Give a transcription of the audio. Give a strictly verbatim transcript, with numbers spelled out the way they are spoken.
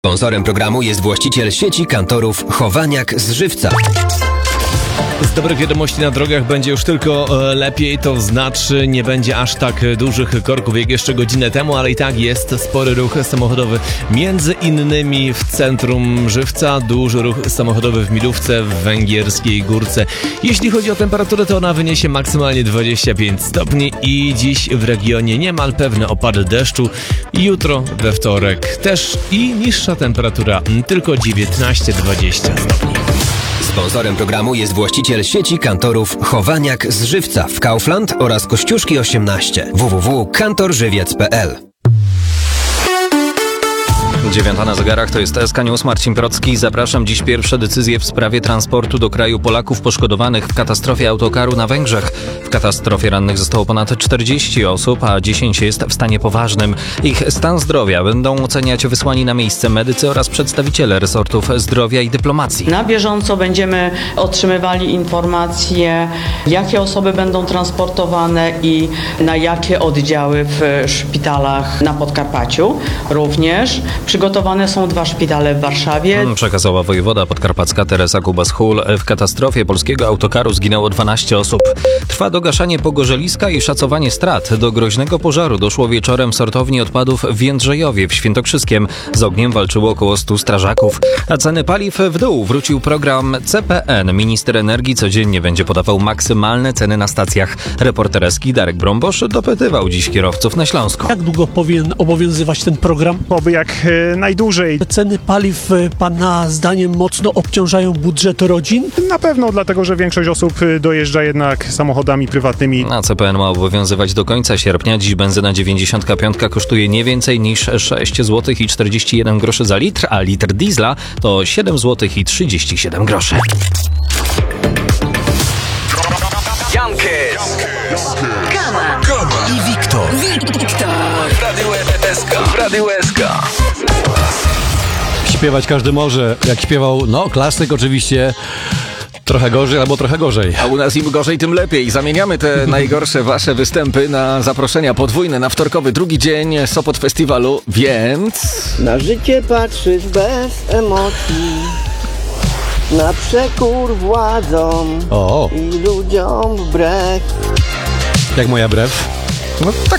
Sponsorem programu jest właściciel sieci kantorów Chowaniak z Żywca. Z dobrych wiadomości na drogach będzie już tylko e, lepiej, to znaczy nie będzie aż tak dużych korków jak jeszcze godzinę temu, ale i tak jest spory ruch samochodowy, między innymi w centrum Żywca, duży ruch samochodowy w Milówce, w Węgierskiej Górce. Jeśli chodzi o temperaturę, to ona wyniesie maksymalnie dwadzieścia pięć stopni i dziś w regionie niemal pewne opady deszczu. Jutro we wtorek też i niższa temperatura, tylko dziewiętnaście dwadzieścia stopni. Sponsorem programu jest właściciel sieci kantorów Chowaniak z Żywca w Kaufland oraz Kościuszki osiemnaście. w w w kropka kantor żywiec kropka p l. Dziewiąta na zegarach, to jest S K News, Marcin Procki. Zapraszam. Dziś pierwsze decyzje w sprawie transportu do kraju Polaków poszkodowanych w katastrofie autokaru na Węgrzech. W katastrofie rannych zostało ponad czterdzieści osób, a dziesięć jest w stanie poważnym. Ich stan zdrowia będą oceniać wysłani na miejsce medycy oraz przedstawiciele resortów zdrowia i dyplomacji. Na bieżąco będziemy otrzymywali informacje, jakie osoby będą transportowane i na jakie oddziały w szpitalach na Podkarpaciu. Również przygotowane są dwa szpitale w Warszawie. Przekazała wojewoda podkarpacka Teresa Kubas-Hul. W katastrofie polskiego autokaru zginęło dwanaście osób. Trwa dogaszanie pogorzeliska i szacowanie strat. Do groźnego pożaru doszło wieczorem w sortowni odpadów w Jędrzejowie w Świętokrzyskiem. Z ogniem walczyło około stu strażaków. A ceny paliw w dół. Wrócił program C P N. Minister energii codziennie będzie podawał maksymalne ceny na stacjach. Reporter Eski Darek Brombosz dopytywał dziś kierowców na Śląsku. Jak długo powinien obowiązywać ten program? Oby jak e, najdłużej. Ceny paliw e, pana zdaniem mocno obciążają budżet rodzin? Na pewno, dlatego że większość osób e, dojeżdża jednak samochodami prywatnymi. A C P N ma obowiązywać do końca sierpnia. Dziś benzyna dziewięćdziesiąt pięć kosztuje nie więcej niż sześć złotych i czterdzieści jeden groszy za litr, a litr diesla to siedem złotych i trzydzieści siedem groszy. Jankes, Gama i Wiktor. Wiktor. W Radiu S K. W Radiu S K. Śpiewać każdy może. Jak śpiewał, no klasyk oczywiście. Trochę gorzej albo trochę gorzej. A u nas im gorzej, tym lepiej. Zamieniamy te najgorsze wasze występy na zaproszenia podwójne na wtorkowy drugi dzień Sopot Festiwalu, więc... Na życie patrzysz bez emocji, na przekór władzom O. i ludziom wbrew. Jak moja brew? No tak